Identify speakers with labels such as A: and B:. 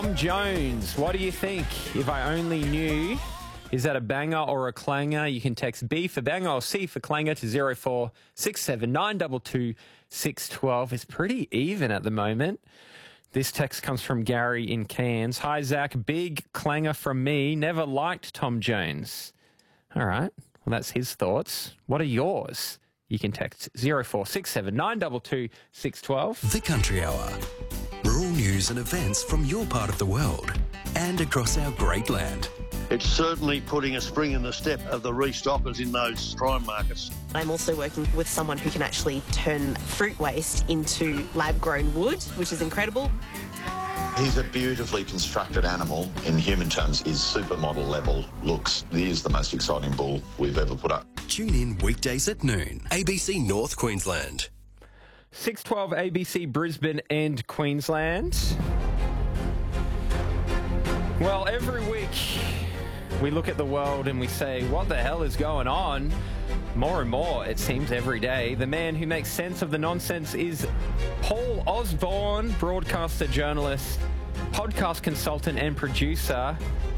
A: Tom Jones, what do you think? If I only knew, is that a banger or a clanger? You can text B for banger or C for clanger to 0467 922 612. It's pretty even at the moment. This text comes from Gary in Cairns. Hi, Zach. Big clanger from me. Never liked Tom Jones. All right. Well, that's his thoughts. What are yours? You can text 0467 922 612.
B: The Country Hour. Rural news and events from your part of the world and across our great land.
C: It's certainly putting a spring in the step of the restockers in those prime markets.
D: I'm also working with someone who can actually turn fruit waste into lab-grown wood, which is incredible.
E: He's a beautifully constructed animal. In human terms, his supermodel level looks. He is the most exciting bull we've ever put up.
B: Tune in weekdays at noon. ABC North Queensland.
A: 612 ABC Brisbane and Queensland. Well, every week we look at the world and we say, what the hell is going on? More and more, it seems, every day. The man who makes sense of the nonsense is Paul Osborne, broadcaster, journalist, podcast consultant and producer.